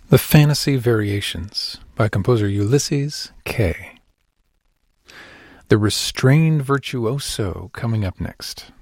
The Fantasy Variations by composer Ulysses K. The Restrained Virtuoso coming up next.